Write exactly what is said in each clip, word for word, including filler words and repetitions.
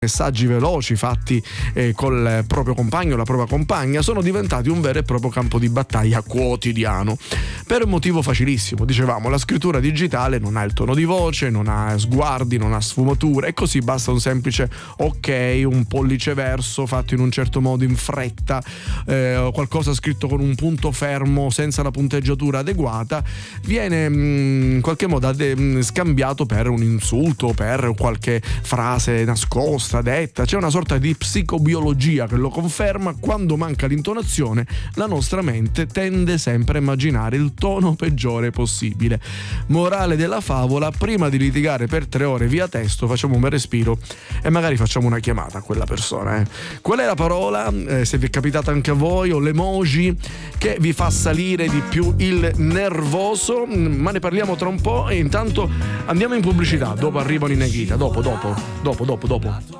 messaggi veloci fatti eh, col proprio compagno o la propria compagna sono diventati un vero e proprio campo di battaglia quotidiano, per un motivo facilissimo. Dicevamo, la scrittura digitale non ha il tono di voce, non ha sguardi, non ha sfumature, e così basta un semplice ok, un pollice verso fatto in un certo modo in fretta, eh, qualcosa scritto con un punto fermo senza la punteggiatura adeguata, viene mh, in qualche modo ade- mh, scambiato per un insulto, per qualche frase nascosta, detta. C'è una sorta di psicobiologia che lo conferma: quando manca l'intonazione la nostra mente tende sempre a immaginare il tono peggiore possibile. Morale della favola: prima di litigare per tre ore via testo facciamo un bel respiro e magari facciamo una chiamata a quella persona. Eh. Qual è la parola, eh, se vi è capitata anche a voi, o l'emoji che vi fa salire di più il nervoso? Ma ne parliamo tra un po', e intanto andiamo in pubblicità. Dopo arrivano i Negrita, dopo, dopo, dopo, dopo, dopo.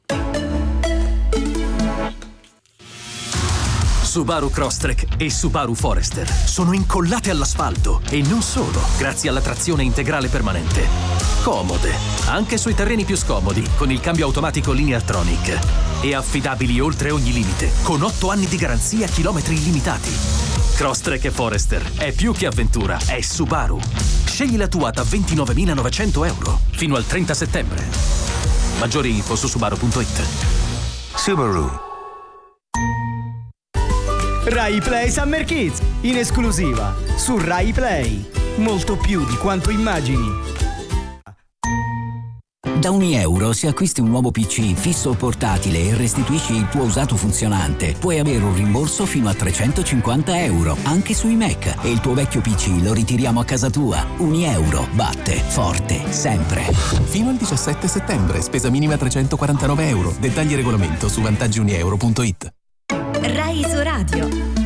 Subaru Crosstrek e Subaru Forester sono incollate all'asfalto, e non solo, grazie alla trazione integrale permanente. Comode, anche sui terreni più scomodi, con il cambio automatico Lineartronic. E affidabili oltre ogni limite, con otto anni di garanzia, chilometri illimitati. Crosstrek e Forester è più che avventura, è Subaru. Scegli la tua da ventinovemilanovecento euro fino al trenta settembre. Maggiori info su subaru punto it. Subaru. Rai Play Summer Kids, in esclusiva su Rai Play. Molto più di quanto immagini. Da ogni euro, se acquisti un nuovo P C fisso o portatile e restituisci il tuo usato funzionante, puoi avere un rimborso fino a trecentocinquanta euro, anche sui Mac. E il tuo vecchio P C lo ritiriamo a casa tua. Un euro batte forte sempre. Fino al diciassette settembre, spesa minima trecentoquarantanove euro. Dettagli e regolamento su vantaggi unieuro punto it. Rai Iso Radio.